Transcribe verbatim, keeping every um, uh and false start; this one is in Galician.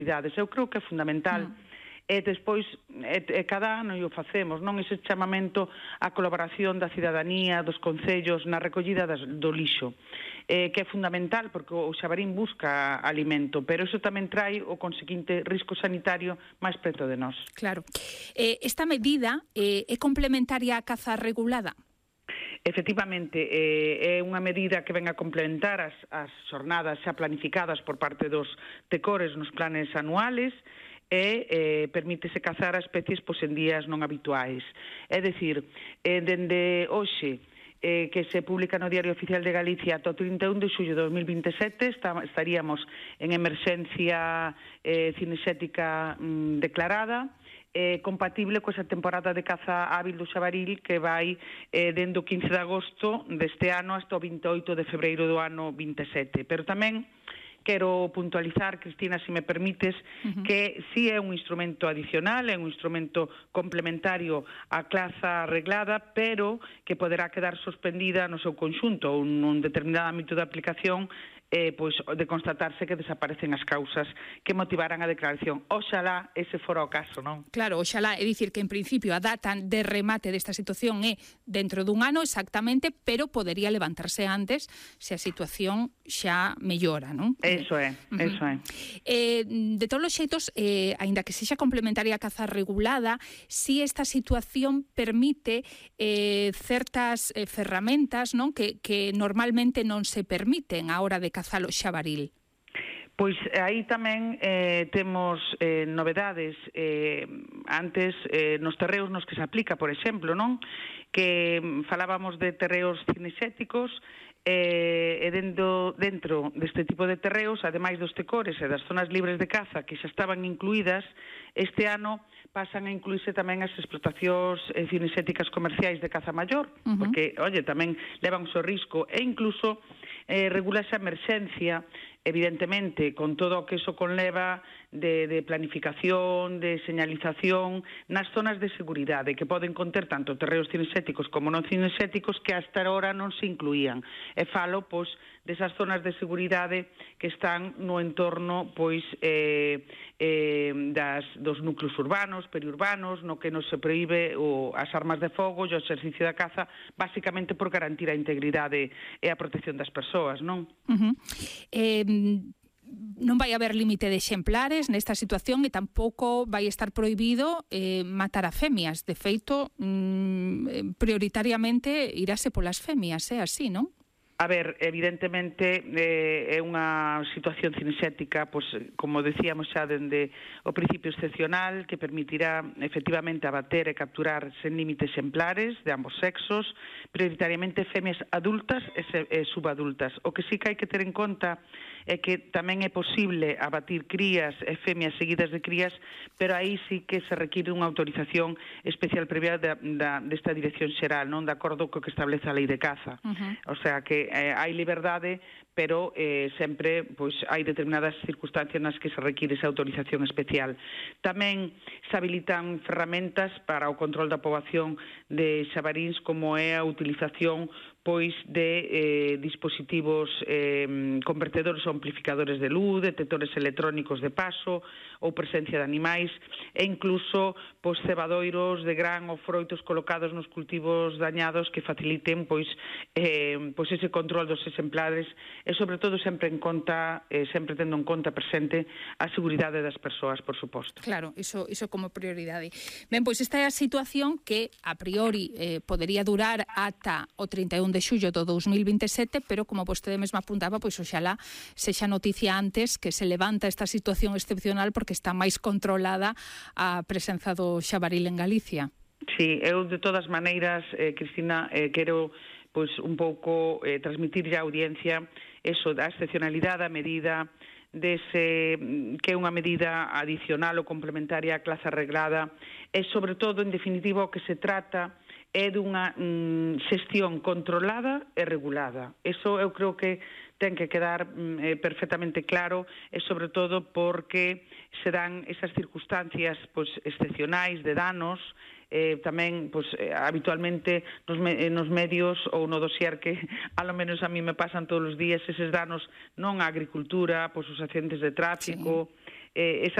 cidades. Eu creo que é fundamental. Mm. E despois, e, e cada ano o facemos, non ese chamamento á colaboración da cidadanía, dos concellos, na recollida das, do lixo, eh, que é fundamental, porque o xabarín busca alimento, pero iso tamén trae o conseguinte risco sanitario máis preto de nós. Claro. Eh, esta medida eh, é complementaria á caza regulada? Efectivamente, eh, é unha medida que ven a complementar as, as xornadas xa planificadas por parte dos tecores nos planes anuales, e eh, permítese cazar a especies pois, en días non habituais. É dicir, eh, dende hoxe, eh, que se publica no Diario Oficial de Galicia ata o trinta e un de xullo de dos mil vinte e sete, está, estaríamos en emerxencia eh, cinexética mm, declarada, eh, compatible coa temporada de caza hábil do xabaril que vai eh, dende o quince de agosto deste ano hasta o vinte e oito de febreiro do ano vinte e sete. Pero tamén quero puntualizar, Cristina, se me permites, uh-huh. que si é un instrumento adicional, é un instrumento complementario á caza reglada, pero que poderá quedar suspendida no seu conxunto ou nun determinado ámbito de aplicación eh, pois, de constatarse que desaparecen as causas que motivaran a declaración. Oxalá ese fora o caso, non? Claro, oxalá, é dicir que en principio a data de remate desta situación é dentro dun ano exactamente, pero podería levantarse antes se a situación xa mellora, non? Eso é, uh-huh. eso é. Eh, de todos os xeitos, eh, aínda que sexa complementaria a caza regulada, si esta situación permite eh, certas eh, ferramentas, non, que, que normalmente non se permiten á hora de cazar o xabaril. Pois aí tamén eh, temos eh, novedades. Eh, antes, eh, nos terreos nos que se aplica, por exemplo, non? Que falábamos de terreos cinexéticos, e dentro, dentro deste tipo de terreos, ademais dos tecores e das zonas libres de caza que xa estaban incluídas, este ano pasan a incluírse tamén as explotacións eh, cinexéticas comerciais de caza maior, uh-huh. porque, oye, tamén levan o seu risco, e incluso eh, regula esa emerxencia, evidentemente, con todo o que iso conleva de, de planificación, de señalización nas zonas de seguridade, que poden conter tanto terreos cinexéticos como non cinexéticos que hasta ahora non se incluían. E falo, pois, desas zonas de seguridade que están no entorno, pois, eh, eh, das, dos núcleos urbanos, periurbanos, no que non se proíbe o, as armas de fogo e o exercicio da caza, basicamente por garantir a integridade e a protección das persoas, non? Uh-huh. Eh... Non vai haber límite de exemplares nesta situación e tampouco vai estar prohibido eh, matar a femias. De feito, mm, prioritariamente irase polas femias, é así, non? A ver, evidentemente eh, é unha situación cinexética, pois, como decíamos xa dende o principio excepcional, que permitirá efectivamente abater e capturar sen límite exemplares de ambos sexos, prioritariamente femias adultas e, se, e subadultas. O que sí que hai que ter en conta é que tamén é posible abatir crías e femias seguidas de crías, pero aí sí que se require unha autorización especial previa da, da, desta Dirección Xeral, non de acordo co que establece a Lei de Caza. Uh-huh. O sea que eh, hai liberdade, pero eh, sempre pois, hai determinadas circunstancias nas que se require esa autorización especial. Tamén se habilitan ferramentas para o control da poboación de xabaríns, como é a utilización pois de eh, dispositivos eh, convertedores ou amplificadores de luz, detectores electrónicos de paso ou presencia de animais, e incluso pois, cebadoiros de gran ou froitos colocados nos cultivos dañados que faciliten pois, eh, pois ese control dos exemplares e, sobre todo, sempre en conta, eh, sempre tendo en conta presente a seguridade das persoas, por suposto. Claro, iso, iso como prioridade. Ben, pois esta é a situación que a priori eh, podería durar ata o trinta e un de xullo do dos mil vinte e sete, pero como vostede mesma apuntaba, pois oxalá sexa noticia antes que se levanta esta situación excepcional porque está máis controlada a presenza do xabaril en Galicia. Sí, eu de todas maneiras, eh, Cristina, eh, quero pois un pouco eh, transmitir a audiencia eso da excepcionalidade, a medida dese que é unha medida adicional ou complementaria á clase arreglada, e sobre todo, en definitiva, o que se trata é dunha mm, xestión controlada e regulada. Eso eu creo que ten que quedar mm, eh, perfectamente claro, e sobre todo porque se dan esas circunstancias pois, excepcionais de danos, eh, tamén pois, eh, habitualmente nos, me, eh, nos medios ou no dossier que ao menos a mí me pasan todos os días, eses danos non á agricultura, pois os accidentes de tráfico, sí. eh, esa